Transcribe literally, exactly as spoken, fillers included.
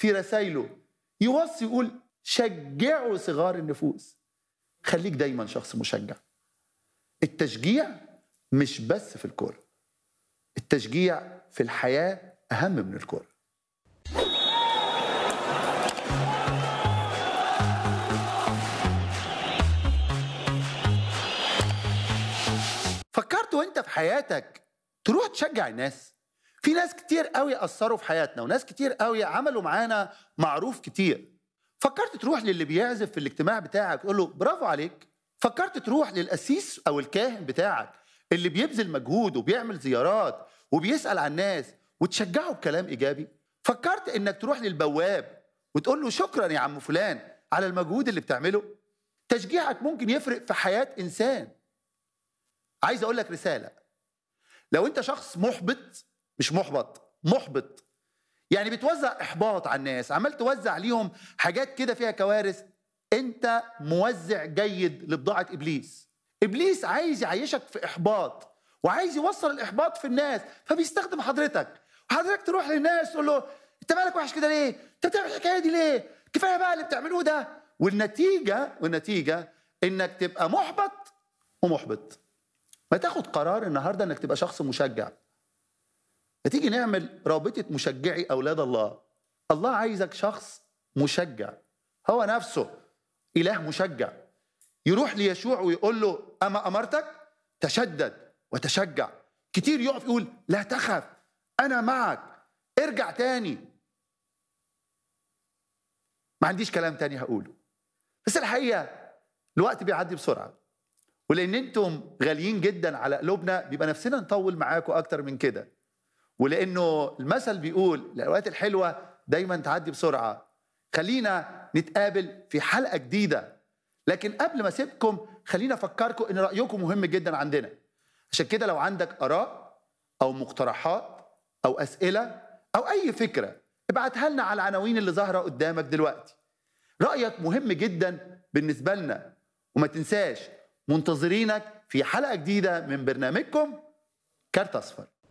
في رسائله يوصي يقول شجعوا صغار النفوس. خليك دايما شخص مشجع. التشجيع مش بس في الكورة، التشجيع في الحياة أهم من الكورة. فكرت وانت في حياتك تروح تشجع الناس؟ في ناس كتير قوي أثروا في حياتنا، وناس كتير قوي عملوا معانا معروف كتير. فكرت تروح للي بيعزف في الاجتماع بتاعك تقول له برافو عليك؟ فكرت تروح للقسيس أو الكاهن بتاعك اللي بيبذل مجهود وبيعمل زيارات وبيسأل عن الناس وتشجعه بكلام إيجابي؟ فكرت إنك تروح للبواب وتقول له شكرا يا عم فلان على المجهود اللي بتعمله؟ تشجيعك ممكن يفرق في حياة إنسان. عايز أقول لك رسالة، لو أنت شخص محبط، مش محبط، محبط، يعني بتوزع إحباط على الناس، عمال توزع ليهم حاجات كده فيها كوارث، أنت موزع جيد لبضاعة إبليس. إبليس عايز يعيشك في إحباط وعايز يوصل الإحباط في الناس، فبيستخدم حضرتك. وحضرتك تروح للناس تقول له أنت مالك وحش كده ليه؟ أنت بتعمل الحكاية دي ليه؟ كفاية بقى اللي بتعملوه ده. والنتيجة والنتيجة إنك تبقى محبط ومحبط. ما تاخد قرار النهاردة إنك تبقى شخص مشجع. ما تيجي نعمل رابطة مشجعي أولاد الله. الله عايزك شخص مشجع، هو نفسه إله مشجع. يروح ليشوع ويقول له أما أمرتك تشدد وتشجع. كتير يقف يقول لا تخف أنا معك، ارجع تاني. ما عنديش كلام تاني هقوله، بس الحقيقة الوقت بيعدي بسرعة، ولأن أنتم غاليين جدا على قلوبنا بيبقى نفسنا نطول معاكم أكتر من كده، ولأنه المثل بيقول الأوقات الحلوة دايما تعدي بسرعة. خلينا نتقابل في حلقة جديدة، لكن قبل ما أسيبكم خلينا أفكركم إن رأيكم مهم جدا عندنا. عشان كده لو عندك آراء أو مقترحات أو أسئلة أو أي فكرة ابعتها لنا على العناوين اللي ظاهرة قدامك دلوقتي. رأيك مهم جدا بالنسبة لنا، وما تنساش منتظرينك في حلقة جديدة من برنامجكم كارت أصفر.